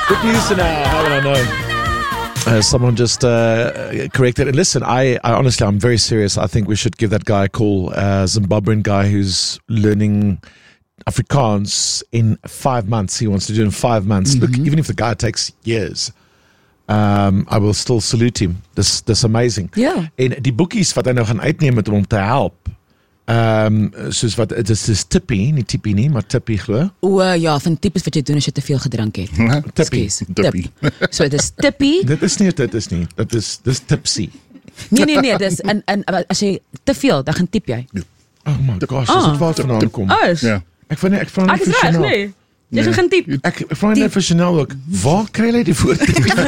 Good news now. How would I know? Someone just corrected. And listen, I honestly, I'm very serious. I think we should give that guy a call. Zimbabwean guy who's learning Afrikaans in 5 months. He wants to do it in 5 months. Look, even if the guy takes years, I will still salute him. Dis amazing. Ja. En die boekies wat hy nou gaan uitneem met hom te help. Soos wat dit is Tippy, nie Tippy nie, maar Tippy glo. Ja, van tipes wat jy doen as jy te veel gedrink het. Tippy. Tip. So dit is Tippy. Dit is nie. Dis Tipsy. Nee, dis en as jy te veel, dan gaan tip jy. Oh my gosh, dis het waar vandaan kom. Ja. Ek vra nie vir Chanel. Nee. Jy gaan tip. Ek vra nie vir Chanel ook. Waar kry jy die woord?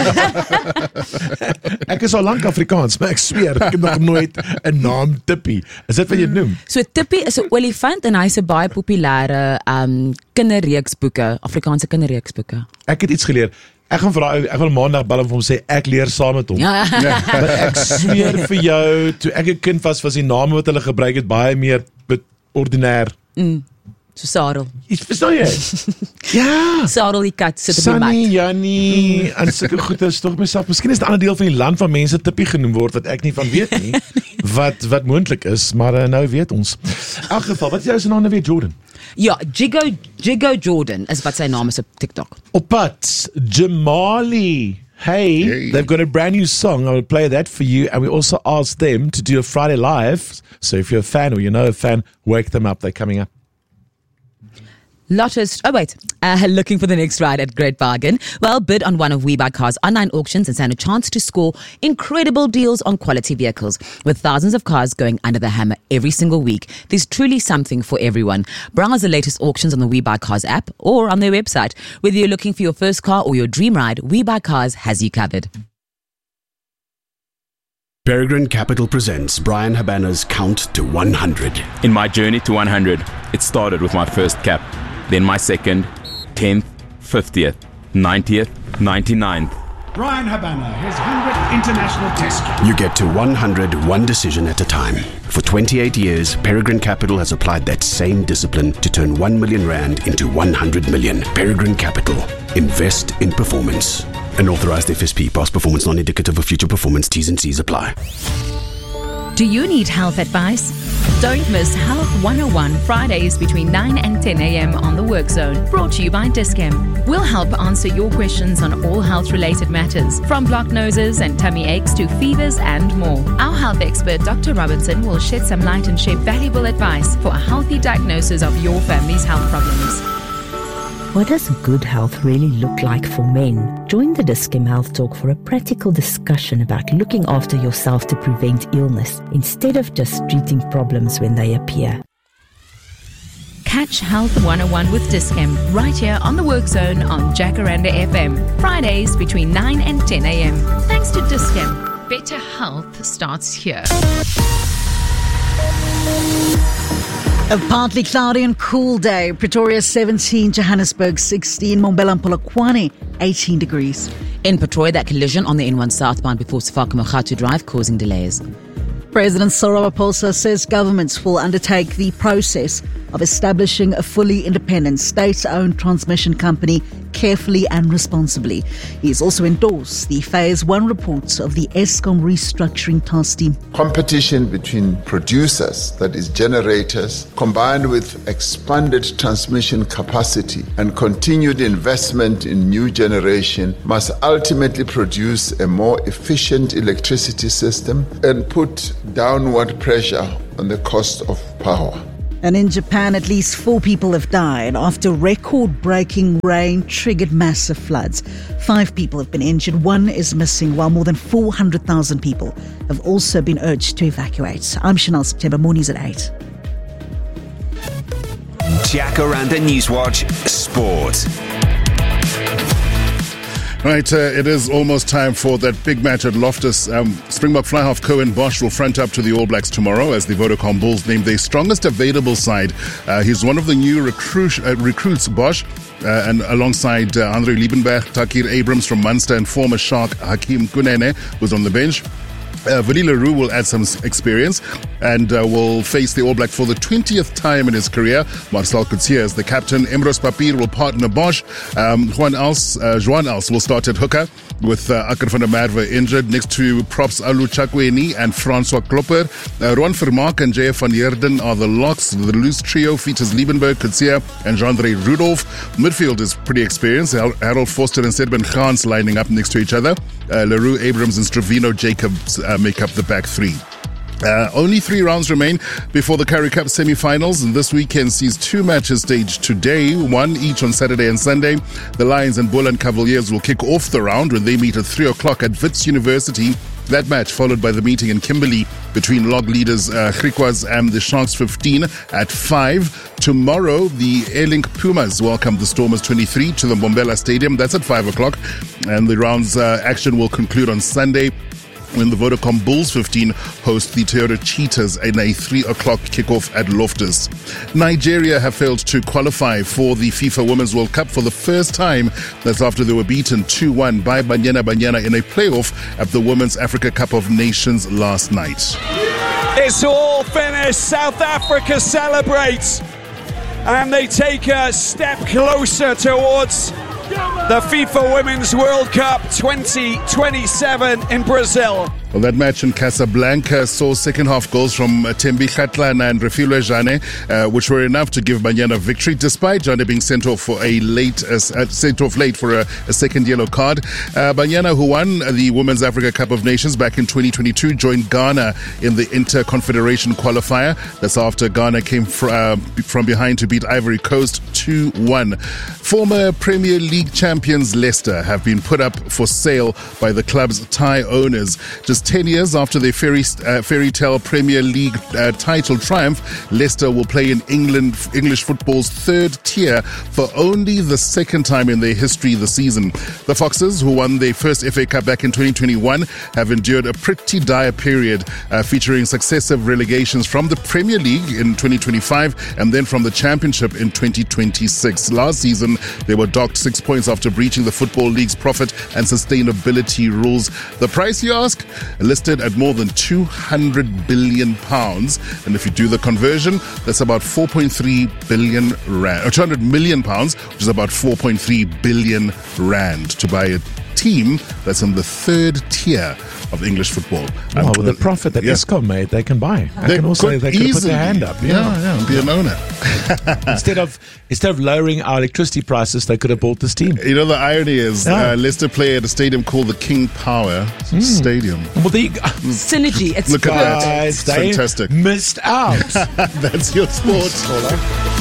Ek is al lank Afrikaans, maar ek sweer ek het nog nooit 'n naam Tippy. Is dit wat jy noem? So Tippy is 'n olifant en hy's 'n baie populêre kinderreeksboeke, Afrikaanse kinderreeksboeke. Ek het iets geleer. Ek wil maandag bel en vir hom sê ek leer saam met hom. Ja. Maar ek sweer vir jou, toe ek 'n kind was die name wat hulle gebruik het baie meer ordinêr. So Sarel. Verstaan jy? Ja. Sarel die kat sit op die mat. Sunny, Jannie, en sulke goeie is tog myself. Miskien is 'n ander deel van die land waar mense Tippy genoem word wat ek nie van weet nie. wat moontlik is, maar nou weet ons. In elk geval, wat is jou se naam nou weer, Jordan? Ja, Jiggo Jordan is wat sy naam is op TikTok. Op pad, Jamali. Hey, they've got a brand new song. I will play that for you. And we also asked them to do a Friday Live. So if you're a fan or you know a fan, wake them up. They're coming up. Lotters, looking for the next ride at Great Bargain? Well, bid on one of WeBuyCars online auctions and stand a chance to score incredible deals on quality vehicles. With thousands of cars going under the hammer every single week, there's truly something for everyone. Browse the latest auctions on the WeBuyCars app or on their website. Whether you're looking for your first car or your dream ride, WeBuyCars has you covered. Peregrine Capital presents Brian Habana's Count to 100. In my journey to 100, it started with my first cap, then my second, 10th, 50th, 90th, 99th. Brian Habana, his 100th international test cap. You get to 100 one decision at a time. For 28 years, Peregrine Capital has applied that same discipline to turn 1 million rand into 100 million. Peregrine Capital. Invest in performance. An authorized FSP. Past performance non-indicative of future performance. T's and C's apply. Do you need health advice? Don't miss Health 101 Fridays between 9 and 10 a.m. on the Work Zone. Brought to you by Dis-Chem. We'll help answer your questions on all health-related matters, from blocked noses and tummy aches to fevers and more. Our health expert, Dr. Robertson, will shed some light and share valuable advice for a healthy diagnosis of your family's health problems. What does good health really look like for men? Join the Dis-Chem Health Talk for a practical discussion about looking after yourself to prevent illness, instead of just treating problems when they appear. Catch Health 101 with Dis-Chem right here on the Work Zone on Jacaranda FM. Fridays between 9 and 10 a.m. Thanks to Dis-Chem. Better health starts here. A partly cloudy and cool day. Pretoria 17, Johannesburg 16, Mbombela and Polokwane 18 degrees. In Pretoria, that collision on the N1 southbound before Sefako-Mogato Drive causing delays. President Cyril Ramaphosa says governments will undertake the process of establishing a fully independent state-owned transmission company carefully and responsibly. He has also endorsed the Phase 1 report of the Eskom restructuring task team. Competition between producers, that is generators, combined with expanded transmission capacity and continued investment in new generation must ultimately produce a more efficient electricity system and put downward pressure on the cost of power. And in Japan, at least 4 people have died after record-breaking rain triggered massive floods. 5 people have been injured, 1 is missing, while more than 400,000 people have also been urged to evacuate. I'm Chanel September, mornings at 8. Jacaranda Newswatch Sport. Right, it is almost time for that big match at Loftus. Springbok fly half Cohen Bosch will front up to the All Blacks tomorrow as the Vodacom Bulls name their strongest available side. He's one of the new recruits, Bosch, and alongside Andre Liebenberg, Takir Abrams from Munster, and former Shark Hakeem Kunene was on the bench. Willie Leroux will add some experience and will face the All Black for the 20th time in his career. Marcel Coetzee is the captain. Emrose Papier will partner Bosch. Juan Els will start at hooker with Akker van der Merwe injured. Next to props Alu Chakweni and Francois Klopper. Ron Vermaak and JF van Heerden are the locks. The loose trio features Liebenberg, Coetzee and Jean-André Rudolph. Midfield is pretty experienced. Harold Foster and Sedben Gans lining up next to each other. Leroux, Abrams and Stravino Jacobs make up the back three. Only 3 rounds remain before the Currie Cup semi-finals, and this weekend sees 2 matches staged today, 1 each on Saturday and Sunday. The Lions and Boland Cavaliers will kick off the round when they meet at 3 o'clock at Wits University. That match followed by the meeting in Kimberley between log leaders Griquas and the Sharks 15 at 5. Tomorrow, the Airlink Pumas welcome the Stormers 23 to the Mbombela Stadium. That's at 5 o'clock. And the round's action will conclude on Sunday when the Vodacom Bulls 15 host the Toyota Cheetahs in a 3 o'clock kickoff at Loftus. Nigeria have failed to qualify for the FIFA Women's World Cup for the first time. That's after they were beaten 2-1 by Banyana in a playoff at the Women's Africa Cup of Nations last night. It's all finished. South Africa celebrates and they take a step closer towards the FIFA Women's World Cup 2027 in Brazil. Well, that match in Casablanca saw second half goals from Thembi Kgatlana and Refilwe Jane, which were enough to give Banyana victory, despite Jane being sent off late for a second yellow card. Banyana, who won the Women's Africa Cup of Nations back in 2022, joined Ghana in the Inter-Confederation qualifier. That's after Ghana came from behind to beat Ivory Coast 2-1. Former Premier League champions Leicester have been put up for sale by the club's Thai owners. Just 10 years after their fairy tale Premier League title triumph, Leicester will play in English football's 3rd tier for only the 2nd time in their history this season. The Foxes, who won their first FA Cup back in 2021, have endured a pretty dire period, featuring successive relegations from the Premier League in 2025 and then from the Championship in 2026. Last season, they were docked 6 points after breaching the Football League's profit and sustainability rules. The price, you ask? Listed at more than £200 billion. And if you do the conversion, that's about 4.3 billion rand, or £200 million, which is about 4.3 billion rand to buy a team that's in the 3rd tier of English football. Well, with the profit that Eskom made, they can buy. They could put their hand up. Yeah, be an owner. instead of lowering our electricity prices, they could have bought this team. You know, the irony is Leicester play at a stadium called the King Power Stadium. Well, synergy. It's Look at that. It's fantastic. Missed out. That's your sports.